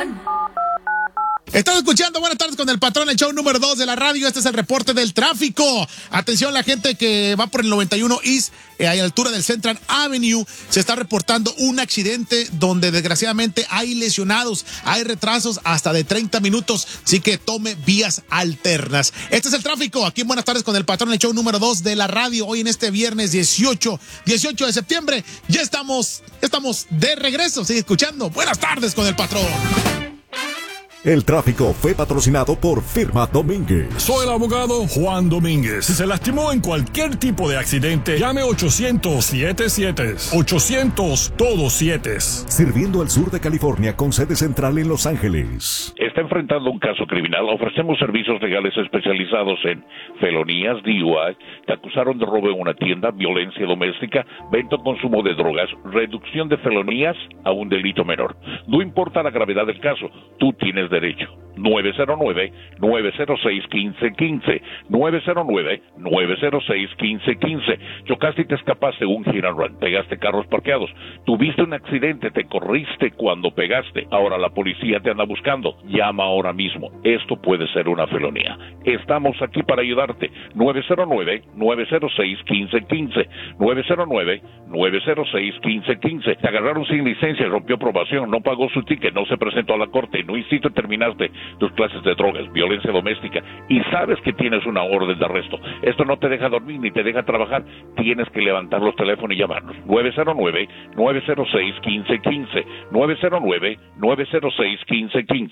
Patrón. Estás escuchando Buenas tardes con el Patrón, el show número 2 de la radio. Este es el reporte del tráfico. Atención, la gente que va por el 91 East, a la altura del Central Avenue, se está reportando un accidente donde desgraciadamente hay lesionados, hay retrasos hasta de 30 minutos, así que tome vías alternas. Este es el tráfico, aquí en Buenas tardes con el Patrón, el show número 2 de la radio. Hoy en este viernes 18 de septiembre, ya estamos de regreso. Sigue escuchando Buenas tardes con el Patrón. El tráfico fue patrocinado por Firma Domínguez. Soy el abogado Juan Domínguez. Si se lastimó en cualquier tipo de accidente, llame 800-77. 800 todos 7. Sirviendo al sur de California con sede central en Los Ángeles. ¿Está enfrentando un caso criminal? Ofrecemos servicios legales especializados en felonías, DUI, te acusaron de robo en una tienda, violencia doméstica, venta o consumo de drogas, reducción de felonías a un delito menor. No importa la gravedad del caso, tú tienes derecho. 909-906-1515. 909-906-1515. Chocaste y te escapaste un hit and run. Pegaste carros parqueados. Tuviste un accidente, te corriste cuando pegaste. Ahora la policía te anda buscando. Llama ahora mismo. Esto puede ser una felonía. Estamos aquí para ayudarte. 909-906-1515. 909-906-1515. Te agarraron sin licencia, rompió probación, no pagó su ticket, no se presentó a la corte, no hiciste, terminaste tus clases de drogas, violencia doméstica, y sabes que tienes una orden de arresto. Esto no te deja dormir ni te deja trabajar. Tienes que levantar los teléfonos y llamarnos. 909-906-1515. 909-906-1515.